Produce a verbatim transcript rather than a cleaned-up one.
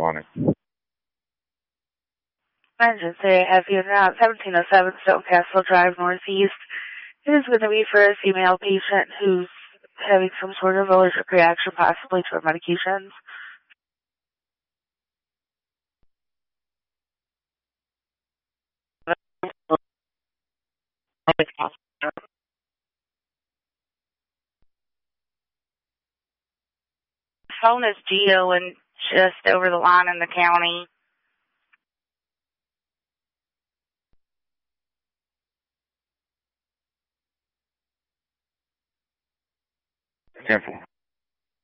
Phonic. Emergency, have you now seventeen oh seven Stonecastle Drive Northeast. It is going to be for a female patient who's having some sort of allergic reaction, possibly to her medications. Phone is Geo and just over the line in the county. Careful.